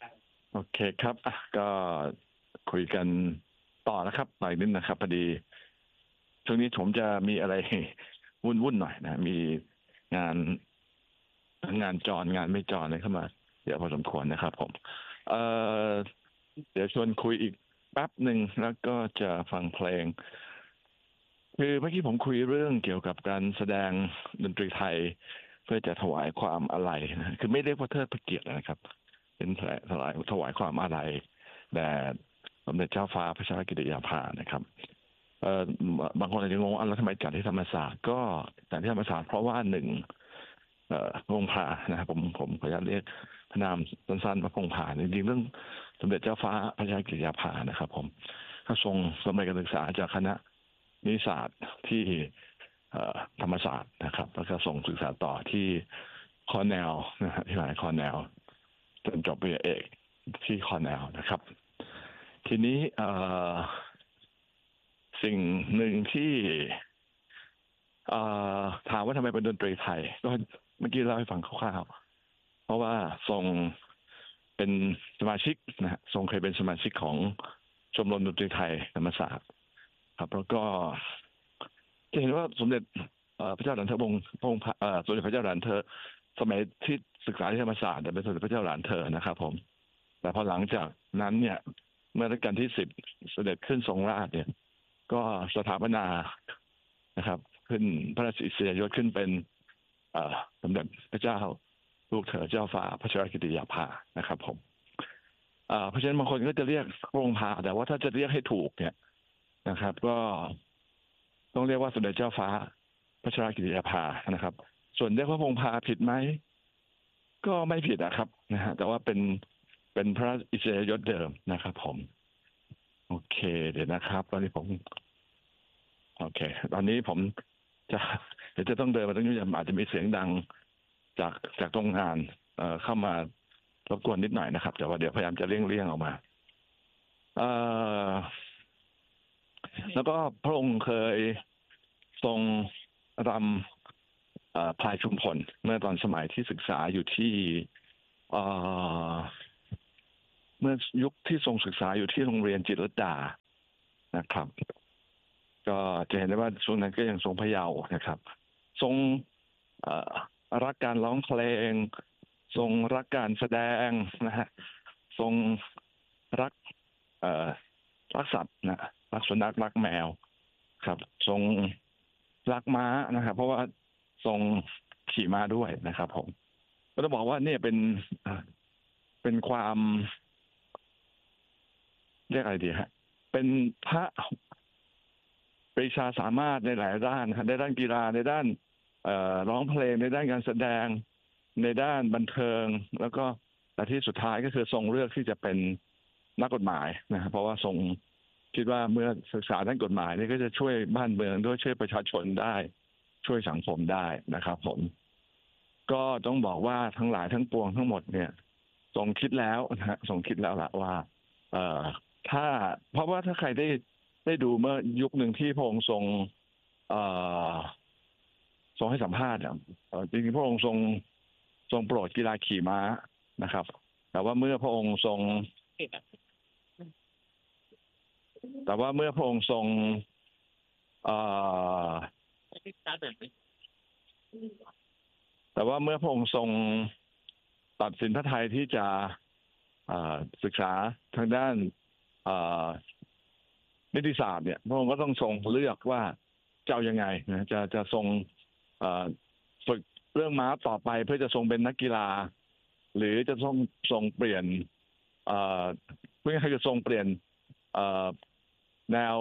โอเคครับก็คุยกันต่อนะครับหน่อยนิดนะครับพอดีช่วงนี้ผมจะมีอะไรวุ่นหน่อยนะมีงานทั้งงานจรงานไม่จรอะไรเข้ามาเยอะพอสมควรนะครับผมเอ่อเดี๋ยวชวนคุยอีกแป๊บหนึ่งแล้วก็จะฟังเพลงคือเมื่อกี้ผมคุยเรื่องเกี่ยวกับการแสดงดนตรีไทยเพื่อจะถวายความอาลัยนะคือไม่เรียกว่าเทิดพระเกียรตินะครับเป็นถวายความอาลัยแด่สมเด็จเจ้าฟ้าพระชรกิติยาภานะครับเอ่อบางคนอาจจะงงแล้วทำไมจัดที่ธรรมศาสตร์ก็จัดที่ธรรมศาสตร์เพราะว่าหนึ่งพระองค์พานะครับผมขออนุญาตเรียกพระนามสั้นๆว่าพระองค์พาจริงๆเรื่องสมเด็จเจ้าฟ้าพระชรกิติยาภานะครับผมก็ทรงสำเร็จการศึกษาจากคณะนิสศาสตร์ที่ธรรมศาสตร์นะครับแล้วก็ส่งศึกษาต่อที่คอร์เนลนะฮะที่มหาวิทยาลัยคอร์เนลจนจบปริญญาเอกที่คอร์เนลนะครับทีนี้สิ่งหนึ่งที่เอ่ถามว่าทำไมเป็นดนตรีไทยก็เมื่อกี้เล่าให้ฟังคร่าวๆเพราะว่าทรงเป็นสมาชิกนะฮะทรงเคยเป็นสมาชิกของชมรมดนตรีไทยธรรมศาสตร์ครับแล้วก็จะเห็นว่าสมเด็จพระเจ้าหลานเธอพระองค์สมเด็จพระเจ้าหลานเธอสมัยที่ศึกษาที่ธรรมศาสตร์เป็นสมเด็จพระเจ้าหลานเธอนะครับผมแต่พอหลังจากนั้นเนี่ยเมื่อรัชกาลที่10เสด็จขึ้นทรงราชเนี่ยก็สถาปนานะครับขึ้นพระราชอิสริยยศขึ้นเป็นสมเด็จพระเจ้าลูกเธอเจ้าฟ้าพระชรกิติยาภานะครับผมเพราะฉะนั้นบางคนก็จะเรียกพระองค์พาแต่ว่าถ้าจะเรียกให้ถูกเนี่ยนะครับก็ต้องเรียกว่าสมเด็จเจ้าฟ้าพระชรกิติยาภานะครับส่วนเรียกว่าพระองค์พาผิดไหมก็ไม่ผิดนะครับนะฮะแต่ว่าเป็นพระอิสริยยศเดิมนะครับผมโอเคเดี๋ยวนะครับตอนนี้ผมโอเคตอนนี้ผมจะเดี๋ยวจะต้องเดินมาตรงนี้อาจจะมีเสียงดังจากตรงงานเข้ามารบกวนนิดหน่อยนะครับแต่ว่าเดี๋ยวพยายามจะเลี่ยงออกมาเอ่อแล้วก็พระองค์เคยทรงรำพลายชุมพลเมื่อตอนสมัยที่ศึกษาอยู่ที่เอ่อเมื่อยุคที่ทรงศึกษาอยู่ที่โรงเรียนจิตรลดานะครับก็จะเห็นได้ว่าช่วงนั้นก็ยังทรงพระเยาว์นะครับทรงเอ่อรักการร้องเพลงทรงรักการแสดงนะฮะทรงรักเอ่อรักสัตว์นะรักสุนัขรักแมวครับทรงรักม้านะครับเพราะว่าทรงขี่ม้าด้วยนะครับผมก็ต้องบอกว่าเนี่ยเป็นความเรียกอะไรดีฮะเป็นพระปรีชาสามารถในหลายด้านนะในด้านกีฬาในด้านร้องเพลงในด้านการแสดงในด้านบันเทิงแล้วก็แต่ที่สุดท้ายก็คือทรงเลือกที่จะเป็นนักกฎหมายนะเพราะว่าทรงคิดว่าเมื่อศึกษาด้านกฎหมายนี่ก็จะช่วยบ้านเมืองด้วยช่วยประชาชนได้ช่วยสังคมได้นะครับผมก็ต้องบอกว่าทั้งหลายทั้งปวงทั้งหมดเนี่ยทรงคิดแล้วนะฮะทรงคิดแล้วล่ะว่าเอ่อถ้าเพราะว่าถ้าใครได้ดูเมื่อยุคหนึ่งที่พระองค์เอ่อทรงให้สัมภาษณ์เนี่ยจริงๆพระองค์ทรงโปรดกีฬาขี่ม้านะครับแต่ว่าเมื่อพระองค์ทรงแต่ว่าเมื่อพระองค์ทรงเอ่อแต่ว่าเมื่อพระองค์ทรงตัดสินพระทัยที่จะศึกษาทางด้านเอ่อนิติศาสตร์เนี่ยพระองค์ก็ต้องทรงเลือกว่าจะเอายังไงนะจะทรงเอ่อฝึกเรื่องม้าต่อไปเพื่อจะทรงเป็นนักกีฬาหรือจะทรงเปลี่ยนเอ่อเพื่อให้จะทรงเปลี่ยนเอ่อแนว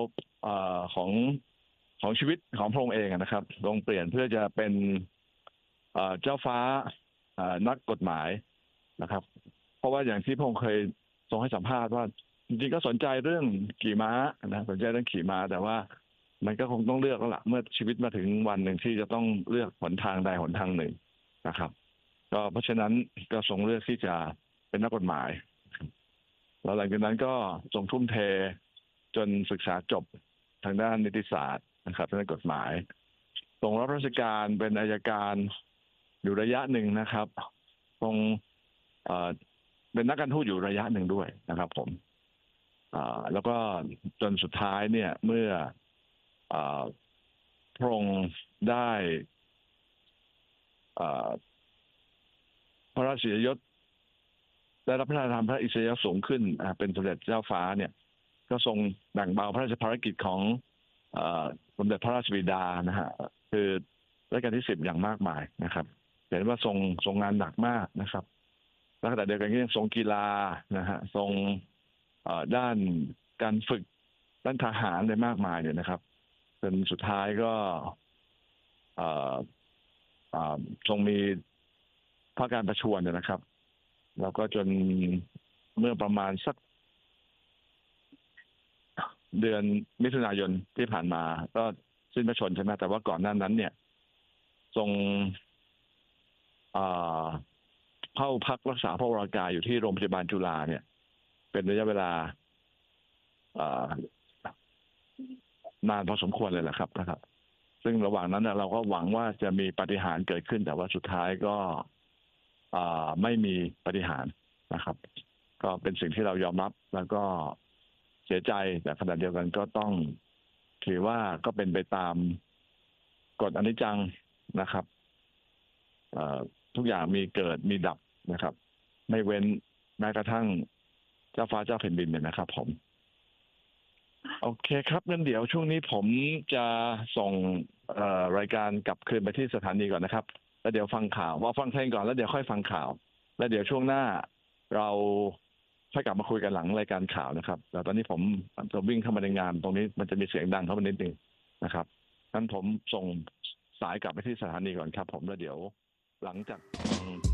ของชีวิตของพระองค์เองนะครับทรงเปลี่ยนเพื่อจะเป็นเจ้าฟ้านักกฎหมายนะครับเพราะว่าอย่างที่พระองค์เคยทรงให้สัมภาษณ์ว่าจริงๆก็สนใจเรื่องขี่ม้านะสนใจเรื่องขี่ม้าแต่ว่ามันก็คงต้องเลือกแล้วล่ะเมื่อชีวิตมาถึงวันหนึ่งที่จะต้องเลือกหนทางใดหนทางหนึ่งนะครับก็เพราะฉะนั้นก็ทรงเลือกที่จะเป็นนักกฎหมายแล้วหลังจากนั้นก็ทรงทุ่มเทจนศึกษาจบทางด้านนิติศาสตร์นะครับทางด้านกฎหมายทรงรับราชการเป็นอัยการอยู่ระยะหนึ่งนะครับทรงเป็นนักการทูตอยู่ระยะหนึ่งด้วยนะครับผมแล้วก็จนสุดท้ายเนี่ยเมื่อพระองค์ได้พระราชยศได้รับพระราชทานพระอิสริยยศสูงขึ้นเป็นสมเด็จเจ้าฟ้าเนี่ยก็ทรงแบ่งเบาพระราชภารกิจของสมเด็จพระราชบิดานะฮะคือรัชกาลที่ 10อย่างมากมายนะครับเห็นว่าทรงงานหนักมากนะครับแล้วขณะเดียวกันก็ยังทรงกีฬานะฮะทรงด้านการฝึกด้านทหารได้มากมายเนี่ยนะครับจนสุดท้ายก็ทรงมีพระการประชวรนะครับแล้วก็จนเมื่อประมาณสักเดือนมิถุนายนที่ผ่านมาก็สิ้นพระชนม์ใช่ไหมแต่ว่าก่อนหน้านั้นเนี่ยทรงเข้าพักรักษาพระวรากายอยู่ที่โรงพยาบาลจุฬาเนี่ยเป็นระยะเวลานานพอสมควรเลยแหละครับนะครับซึ่งระหว่างนั้นเราก็หวังว่าจะมีปาฏิหาริย์เกิดขึ้นแต่ว่าสุดท้ายก็ไม่มีปาฏิหาริย์นะครับก็เป็นสิ่งที่เรายอมรับแล้วก็เสียใจแต่ขณะเดียวกันก็ต้องถือว่าก็เป็นไปตามกฎอนิจจังนะครับทุกอย่างมีเกิดมีดับนะครับไม่เว้นแม้กระทั่งเจ้าฟ้าเจ้าแผ่นดินเนี่ยนะครับผมโอเคครับงั้นเดี๋ยวช่วงนี้ผมจะส่งรายการกลับคืนไปที่สถานีก่อนนะครับแล้วเดี๋ยวฟังข่าวว่าฟังเพลงก่อนแล้วเดี๋ยวค่อยฟังข่าวแล้วเดี๋ยวช่วงหน้าเราค่อยกลับมาคุยกันหลังรายการข่าวนะครับแต่ตอนนี้ผมจะวิ่งเข้ามาในงานตรงนี้มันจะมีเสียงดังเข้ามานิดนึงนะครับงั้นผมส่งสายกลับไปที่สถานีก่อนครับผมแล้วเดี๋ยวหลังจากฟัง